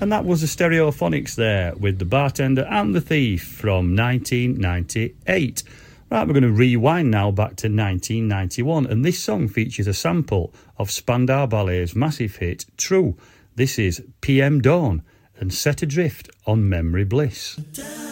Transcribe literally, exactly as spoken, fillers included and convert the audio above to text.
And that was the Stereophonics there with The Bartender and the Thief from nineteen ninety-eight. Right, we're going to rewind now back to nineteen ninety-one, and this song features a sample of Spandau Ballet's massive hit, True. This is P M Dawn and Set Adrift on Memory Bliss.